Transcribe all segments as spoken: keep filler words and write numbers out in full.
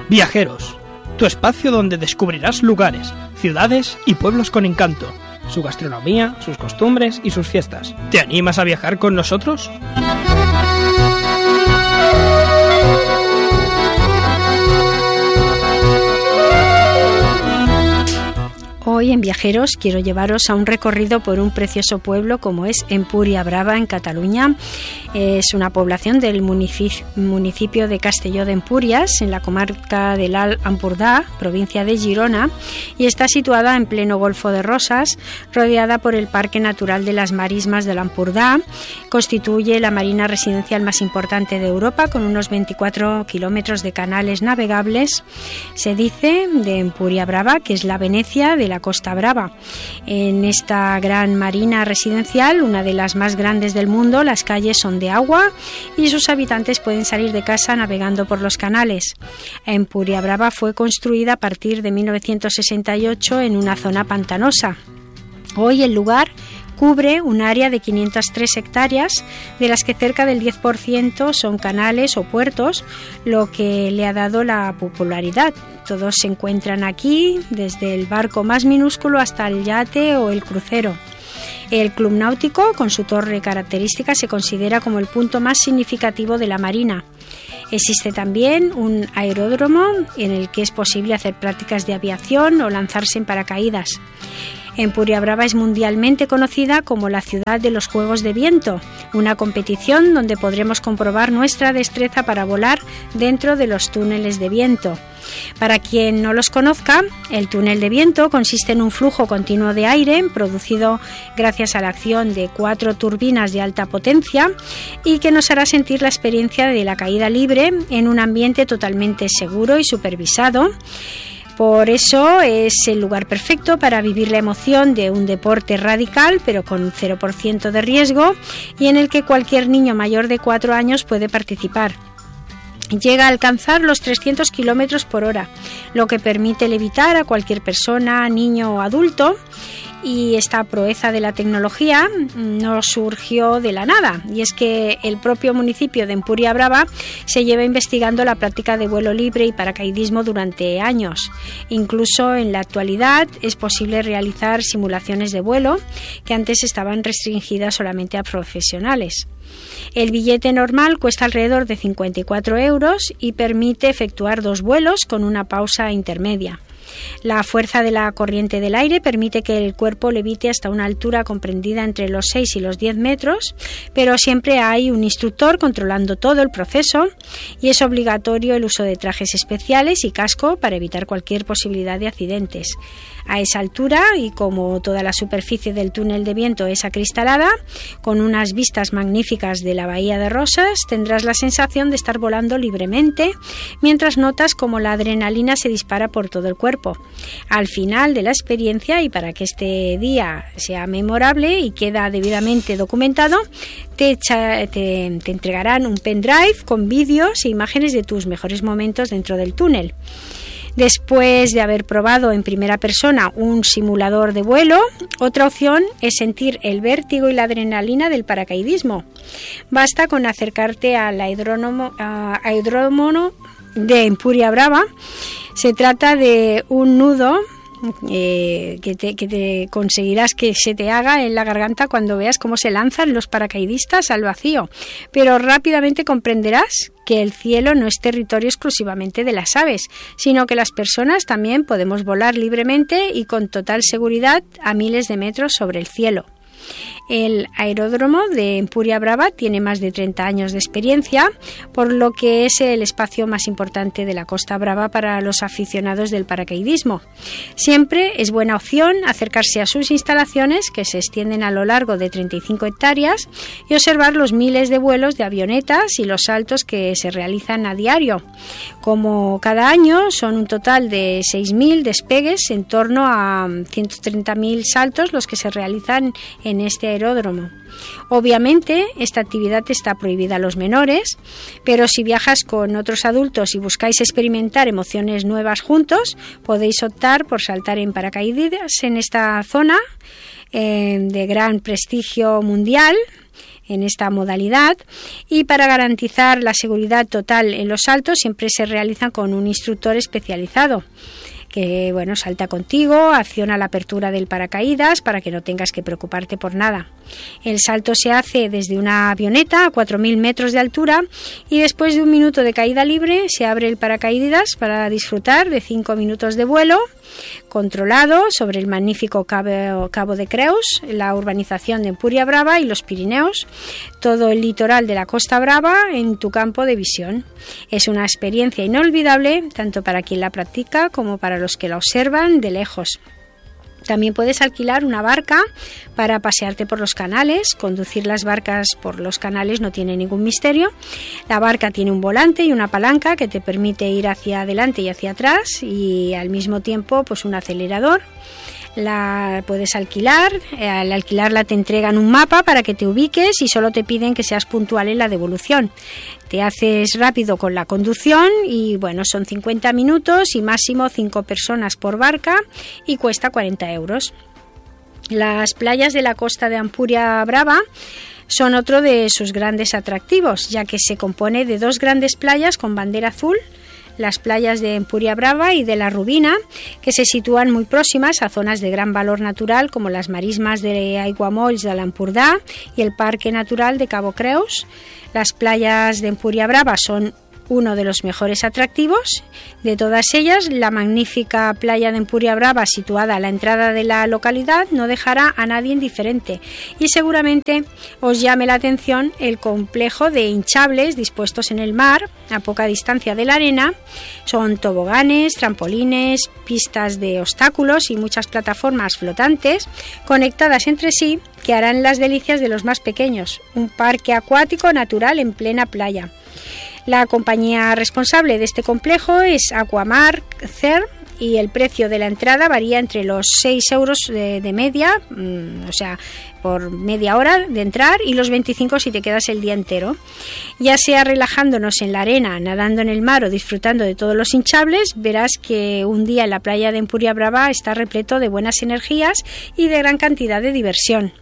Viajeros, tu espacio donde descubrirás lugares, ciudades y pueblos con encanto, su gastronomía, sus costumbres y sus fiestas. ¿Te animas a viajar con nosotros? Hoy en Viajeros quiero llevaros a un recorrido por un precioso pueblo como es Empuriabrava, en Cataluña. Es una población del municipio de Castelló de Empúries, en la comarca del Alt Empordà, provincia de Girona, y está situada en pleno Golfo de Rosas, rodeada por el Parque Natural de las Marismas del Empordà. Constituye la marina residencial más importante de Europa, con unos veinticuatro kilómetros de canales navegables. Se dice de Empuriabrava que es la Venecia de la Costa Brava. En esta gran marina residencial, una de las más grandes del mundo, las calles son de agua y sus habitantes pueden salir de casa navegando por los canales. Empuriabrava fue construida a partir de mil novecientos sesenta y ocho en una zona pantanosa. Hoy el lugar cubre un área de quinientas tres hectáreas, de las que cerca del diez por ciento son canales o puertos, lo que le ha dado la popularidad. Todos se encuentran aquí, desde el barco más minúsculo hasta el yate o el crucero. El club náutico, con su torre característica, se considera como el punto más significativo de la marina. Existe también un aeródromo en el que es posible hacer prácticas de aviación o lanzarse en paracaídas. Empuriabrava es mundialmente conocida como la ciudad de los Juegos de Viento, una competición donde podremos comprobar nuestra destreza para volar dentro de los túneles de viento. Para quien no los conozca, el túnel de viento consiste en un flujo continuo de aire producido gracias a la acción de cuatro turbinas de alta potencia y que nos hará sentir la experiencia de la caída libre en un ambiente totalmente seguro y supervisado. Por eso es el lugar perfecto para vivir la emoción de un deporte radical, pero con cero por ciento de riesgo, y en el que cualquier niño mayor de cuatro años puede participar. Llega a alcanzar los trescientos kilómetros por hora, lo que permite levitar a cualquier persona, niño o adulto. Y esta proeza de la tecnología no surgió de la nada, y es que el propio municipio de Empuriabrava se lleva investigando la práctica de vuelo libre y paracaidismo durante años. Incluso en la actualidad es posible realizar simulaciones de vuelo que antes estaban restringidas solamente a profesionales. El billete normal cuesta alrededor de cincuenta y cuatro euros y permite efectuar dos vuelos con una pausa intermedia. La fuerza de la corriente del aire permite que el cuerpo levite hasta una altura comprendida entre los seis y los diez metros, pero siempre hay un instructor controlando todo el proceso y es obligatorio el uso de trajes especiales y casco para evitar cualquier posibilidad de accidentes. A esa altura, y como toda la superficie del túnel de viento es acristalada, con unas vistas magníficas de la Bahía de Rosas, tendrás la sensación de estar volando libremente, mientras notas como la adrenalina se dispara por todo el cuerpo. Al final de la experiencia, y para que este día sea memorable y queda debidamente documentado, te, echa, te, te entregarán un pendrive con vídeos e imágenes de tus mejores momentos dentro del túnel. Después de haber probado en primera persona un simulador de vuelo, otra opción es sentir el vértigo y la adrenalina del paracaidismo. Basta con acercarte al aeródromo, uh, aeródromo de Empuriabrava. Se trata de un nudo Eh, que, te, que te conseguirás que se te haga en la garganta cuando veas cómo se lanzan los paracaidistas al vacío, pero rápidamente comprenderás que el cielo no es territorio exclusivamente de las aves, sino que las personas también podemos volar libremente y con total seguridad a miles de metros sobre el cielo. El aeródromo de Empuriabrava tiene más de treinta años de experiencia, por lo que es el espacio más importante de la Costa Brava para los aficionados del paracaidismo. Siempre es buena opción acercarse a sus instalaciones, que se extienden a lo largo de treinta y cinco hectáreas, y observar los miles de vuelos de avionetas y los saltos que se realizan a diario. Como cada año son un total de seis mil despegues, en torno a ciento treinta mil saltos los que se realizan en este aeródromo. Obviamente, esta actividad está prohibida a los menores, pero si viajas con otros adultos y buscáis experimentar emociones nuevas juntos, podéis optar por saltar en paracaídas en esta zona eh, de gran prestigio mundial. en esta modalidad, y para garantizar la seguridad total en los saltos siempre se realizan con un instructor especializado que, bueno, salta contigo, acciona la apertura del paracaídas para que no tengas que preocuparte por nada. El salto se hace desde una avioneta a cuatro mil metros de altura y después de un minuto de caída libre se abre el paracaídas para disfrutar de cinco minutos de vuelo controlado sobre el magnífico Cabo, Cabo de Creus, la urbanización de Empuria Brava y los Pirineos, todo el litoral de la Costa Brava en tu campo de visión. Es una experiencia inolvidable tanto para quien la practica como para los que la observan de lejos. También puedes alquilar una barca para pasearte por los canales. Conducir las barcas por los canales no tiene ningún misterio. La barca tiene un volante y una palanca que te permite ir hacia adelante y hacia atrás y al mismo tiempo pues un acelerador. La puedes alquilar, al alquilarla te entregan un mapa para que te ubiques y solo te piden que seas puntual en la devolución. Te haces rápido con la conducción y bueno, son cincuenta minutos y máximo cinco personas por barca y cuesta cuarenta euros. Las playas de la costa de Empuria Brava son otro de sus grandes atractivos, ya que se compone de dos grandes playas con bandera azul, las playas de Empuria Brava y de la Rubina, que se sitúan muy próximas a zonas de gran valor natural como las marismas de Aiguamolls de l'Empordà y el Parque Natural de Cabo Creus. Las playas de Empuria Brava son uno de los mejores atractivos. De todas ellas, la magnífica playa de Empuria Brava, situada a la entrada de la localidad, no dejará a nadie indiferente y seguramente os llame la atención el complejo de hinchables dispuestos en el mar a poca distancia de la arena. Son toboganes, trampolines, pistas de obstáculos y muchas plataformas flotantes conectadas entre sí que harán las delicias de los más pequeños. Un parque acuático natural en plena playa. La compañía responsable de este complejo es Aquamar Cer y el precio de la entrada varía entre los seis euros de, de media, mmm, o sea, por media hora de entrar, y los veinticinco si te quedas el día entero. Ya sea relajándonos en la arena, nadando en el mar o disfrutando de todos los hinchables, verás que un día en la playa de Empuria Brava está repleto de buenas energías y de gran cantidad de diversión.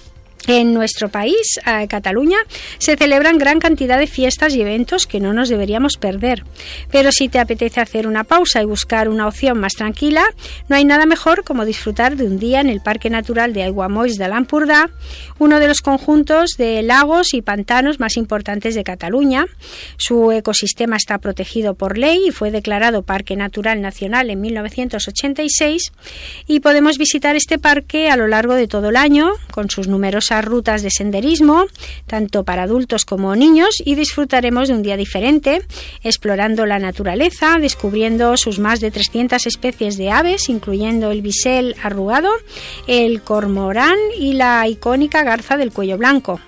En nuestro país, eh, Cataluña, se celebran gran cantidad de fiestas y eventos que no nos deberíamos perder. Pero si te apetece hacer una pausa y buscar una opción más tranquila, no hay nada mejor como disfrutar de un día en el Parque Natural de Aiguamolls de l'Empordà, uno de los conjuntos de lagos y pantanos más importantes de Cataluña. Su ecosistema está protegido por ley y fue declarado Parque Natural Nacional en mil novecientos ochenta y seis y podemos visitar este parque a lo largo de todo el año con sus numerosas rutas de senderismo, tanto para adultos como niños, y disfrutaremos de un día diferente, explorando la naturaleza, descubriendo sus más de trescientas especies de aves, incluyendo el bisel arrugado, el cormorán y la icónica garza del cuello blanco.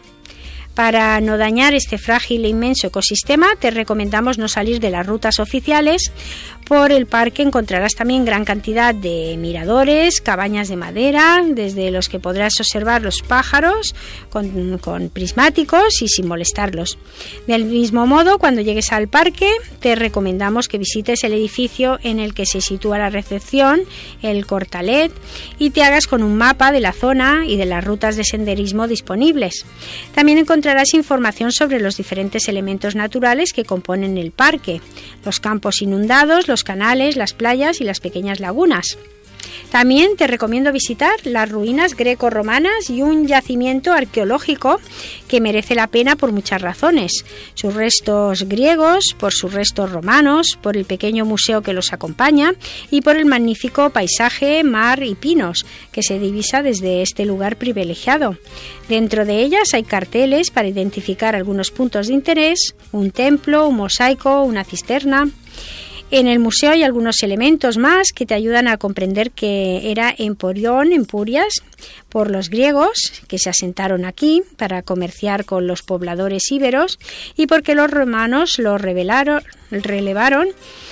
Para no dañar este frágil e inmenso ecosistema, te recomendamos no salir de las rutas oficiales. Por el parque encontrarás también gran cantidad de miradores, cabañas de madera, desde los que podrás observar los pájaros con, con prismáticos y sin molestarlos. Del mismo modo, cuando llegues al parque, te recomendamos que visites el edificio en el que se sitúa la recepción, el Cortalet, y te hagas con un mapa de la zona y de las rutas de senderismo disponibles. También encontrarás información sobre los diferentes elementos naturales que componen el parque, los campos inundados, los canales, las playas y las pequeñas lagunas. También te recomiendo visitar las ruinas greco-romanas y un yacimiento arqueológico que merece la pena por muchas razones. Sus restos griegos, por sus restos romanos, por el pequeño museo que los acompaña y por el magnífico paisaje, mar y pinos que se divisa desde este lugar privilegiado. Dentro de ellas hay carteles para identificar algunos puntos de interés, un templo, un mosaico, una cisterna. En el museo hay algunos elementos más que te ayudan a comprender que era Emporión, Empurias, por los griegos que se asentaron aquí para comerciar con los pobladores íberos y porque los romanos lo revelaron, relevaron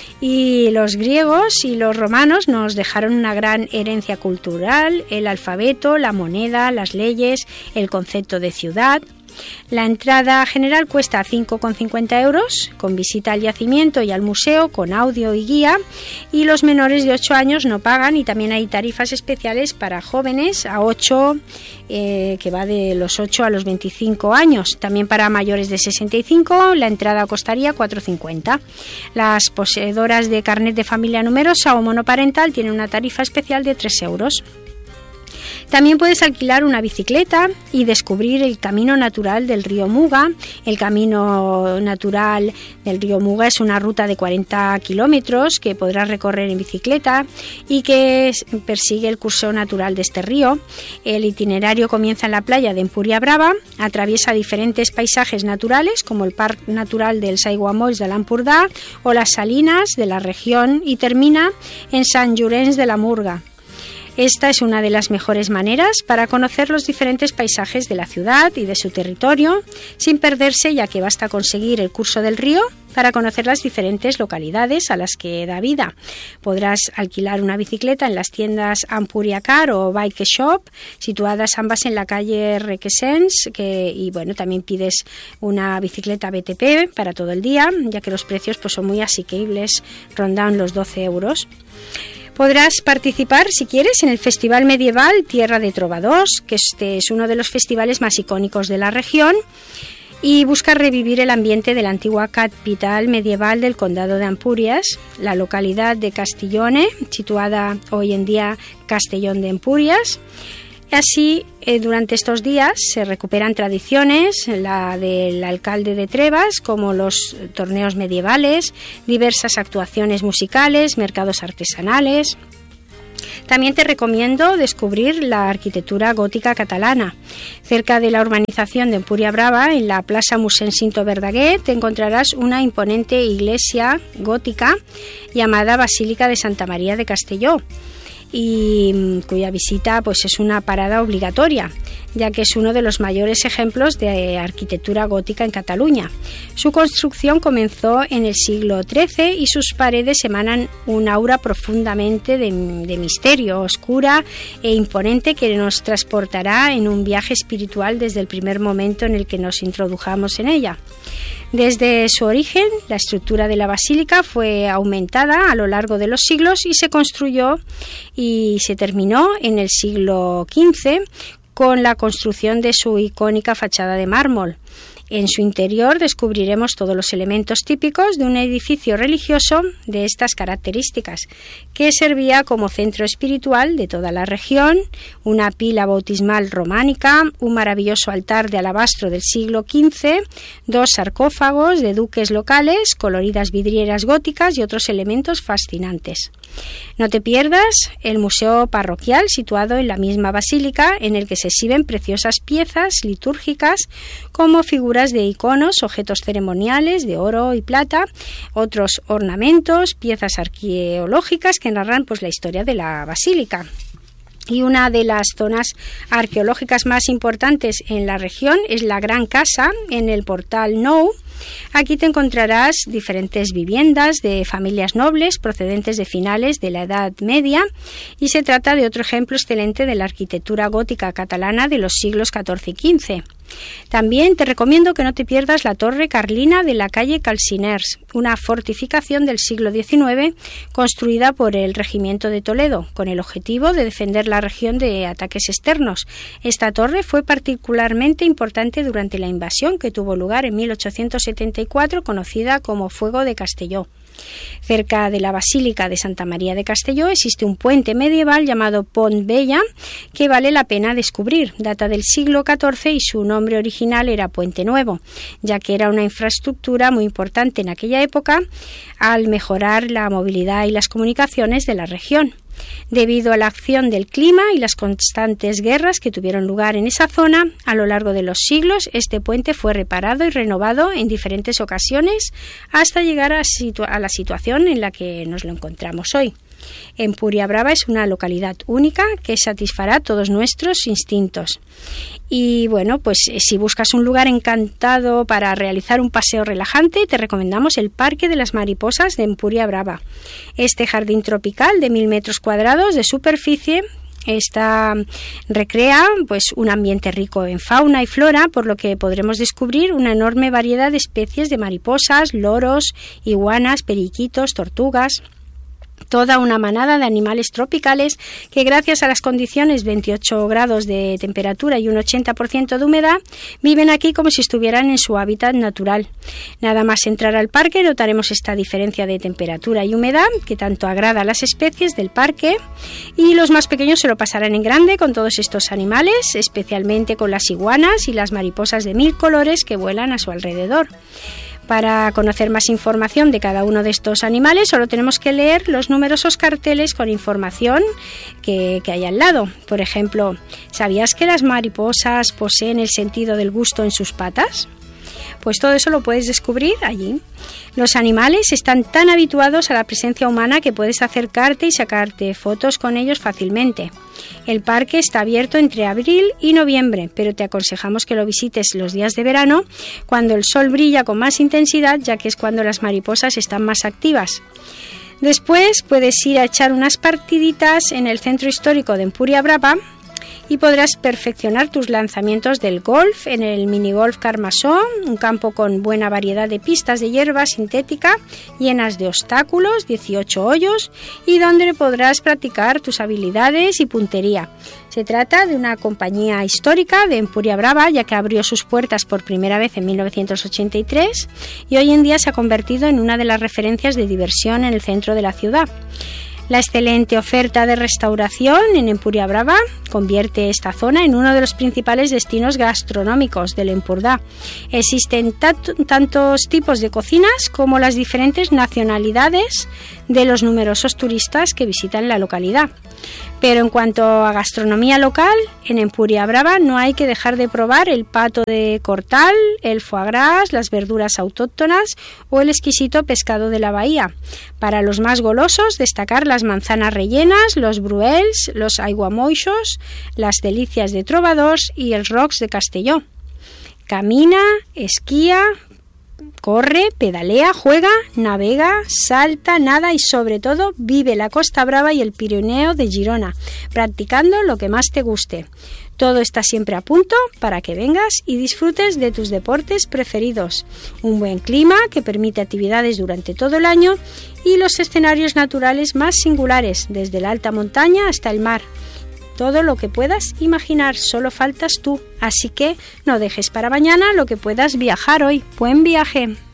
y los griegos y los romanos nos dejaron una gran herencia cultural, el alfabeto, la moneda, las leyes, el concepto de ciudad. La entrada general cuesta cinco con cincuenta euros, con visita al yacimiento y al museo, con audio y guía, y los menores de ocho años no pagan, y también hay tarifas especiales para jóvenes a ocho, eh, que va de los ocho a los veinticinco años. También para mayores de sesenta y cinco la entrada costaría cuatro cincuenta. Las poseedoras de carnet de familia numerosa o monoparental tienen una tarifa especial de tres euros. También puedes alquilar una bicicleta y descubrir el camino natural del río Muga. El camino natural del río Muga es una ruta de cuarenta kilómetros que podrás recorrer en bicicleta y que persigue el curso natural de este río. El itinerario comienza en la playa de Empúria Brava, atraviesa diferentes paisajes naturales como el Parque Natural del Aiguamolls de l'Empordà o las Salinas de la región y termina en Sant Llorenç de la Murga. Esta es una de las mejores maneras para conocer los diferentes paisajes de la ciudad y de su territorio sin perderse, ya que basta conseguir el curso del río para conocer las diferentes localidades a las que da vida. Podrás alquilar una bicicleta en las tiendas Empúria Car o Bike Shop, situadas ambas en la calle Requesens, que, y bueno, también pides una bicicleta B T P para todo el día, ya que los precios pues, son muy asequibles, rondan los doce euros. Podrás participar, si quieres, en el Festival Medieval Tierra de Trovadors, que este es uno de los festivales más icónicos de la región y busca revivir el ambiente de la antigua capital medieval del condado de Empúries, la localidad de Castellone, situada hoy en día Castellón de Empúries. Así, eh, durante estos días se recuperan tradiciones, la del alcalde de Trevas, como los torneos medievales, diversas actuaciones musicales, mercados artesanales. También te recomiendo descubrir la arquitectura gótica catalana. Cerca de la urbanización de Empúria Brava, en la plaza Mossèn Cinto Verdaguer, te encontrarás una imponente iglesia gótica llamada Basílica de Santa María de Castelló, y cuya visita pues es una parada obligatoria, ya que es uno de los mayores ejemplos de arquitectura gótica en Cataluña. Su construcción comenzó en el siglo trece y sus paredes emanan un aura profundamente de, de misterio, oscura e imponente, que nos transportará en un viaje espiritual desde el primer momento en el que nos introdujamos en ella. Desde su origen, la estructura de la basílica fue aumentada a lo largo de los siglos y se construyó y se terminó en el siglo quince con la construcción de su icónica fachada de mármol. En su interior descubriremos todos los elementos típicos de un edificio religioso de estas características, que servía como centro espiritual de toda la región, una pila bautismal románica, un maravilloso altar de alabastro del siglo quince, dos sarcófagos de duques locales, coloridas vidrieras góticas y otros elementos fascinantes. No te pierdas el museo parroquial situado en la misma basílica, en el que se exhiben preciosas piezas litúrgicas como figuras de iconos, objetos ceremoniales de oro y plata, otros ornamentos, piezas arqueológicas que narran pues la historia de la basílica. Y una de las zonas arqueológicas más importantes en la región es la Gran Casa en el Portal Nou. Aquí te encontrarás diferentes viviendas de familias nobles procedentes de finales de la Edad Media, y se trata de otro ejemplo excelente de la arquitectura gótica catalana de los siglos catorce y quince. También te recomiendo que no te pierdas la Torre Carlina de la calle Calciners, una fortificación del siglo diecinueve construida por el Regimiento de Toledo con el objetivo de defender la región de ataques externos. Esta torre fue particularmente importante durante la invasión que tuvo lugar en mil ochocientos setenta y cuatro, conocida como Fuego de Castelló. Cerca de la Basílica de Santa María de Castelló existe un puente medieval llamado Pont Vella que vale la pena descubrir. Data del siglo catorce y su nombre original era Puente Nuevo, ya que era una infraestructura muy importante en aquella época al mejorar la movilidad y las comunicaciones de la región. Debido a la acción del clima y las constantes guerras que tuvieron lugar en esa zona a lo largo de los siglos, este puente fue reparado y renovado en diferentes ocasiones hasta llegar a, situ- a la situación en la que nos lo encontramos hoy. Empúria Brava es una localidad única que satisfará todos nuestros instintos. Y bueno, pues si buscas un lugar encantado para realizar un paseo relajante, te recomendamos el Parque de las Mariposas de Empúria Brava. Este jardín tropical de mil metros cuadrados de superficie Esta recrea pues un ambiente rico en fauna y flora, por lo que podremos descubrir una enorme variedad de especies de mariposas, loros, iguanas, periquitos, tortugas. Toda una manada de animales tropicales que, gracias a las condiciones veintiocho grados de temperatura y un ochenta por ciento de humedad, viven aquí como si estuvieran en su hábitat natural. Nada más entrar al parque notaremos esta diferencia de temperatura y humedad que tanto agrada a las especies del parque, y los más pequeños se lo pasarán en grande con todos estos animales, especialmente con las iguanas y las mariposas de mil colores que vuelan a su alrededor. Para conocer más información de cada uno de estos animales, solo tenemos que leer los numerosos carteles con información que, que hay al lado. Por ejemplo, ¿sabías que las mariposas poseen el sentido del gusto en sus patas? Pues todo eso lo puedes descubrir allí. Los animales están tan habituados a la presencia humana que puedes acercarte y sacarte fotos con ellos fácilmente. El parque está abierto entre abril y noviembre, pero te aconsejamos que lo visites los días de verano, cuando el sol brilla con más intensidad, ya que es cuando las mariposas están más activas. Después puedes ir a echar unas partiditas en el centro histórico de Empuria Brava y podrás perfeccionar tus lanzamientos del golf en el minigolf Carmasó, un campo con buena variedad de pistas de hierba sintética llenas de obstáculos, dieciocho hoyos, y donde podrás practicar tus habilidades y puntería. Se trata de una compañía histórica de Empuria Brava, ya que abrió sus puertas por primera vez en mil novecientos ochenta y tres y hoy en día se ha convertido en una de las referencias de diversión en el centro de la ciudad. La excelente oferta de restauración en Empuria Brava convierte esta zona en uno de los principales destinos gastronómicos del Empordà. Existen tantos tipos de cocinas como las diferentes nacionalidades de los numerosos turistas que visitan la localidad. Pero en cuanto a gastronomía local, en Empuria Brava no hay que dejar de probar el pato de Cortal, el foie gras, las verduras autóctonas o el exquisito pescado de la bahía. Para los más golosos, destacar las manzanas rellenas, los bruels, los aiguamoixos, las delicias de Trobadors y el rocs de Castelló. Camina, esquía, corre, pedalea, juega, navega, salta, nada y sobre todo vive la Costa Brava y el Pirineo de Girona, practicando lo que más te guste. Todo está siempre a punto para que vengas y disfrutes de tus deportes preferidos. Un buen clima que permite actividades durante todo el año y los escenarios naturales más singulares, desde la alta montaña hasta el mar. Todo lo que puedas imaginar, solo faltas tú. Así que no dejes para mañana lo que puedas viajar hoy. ¡Buen viaje!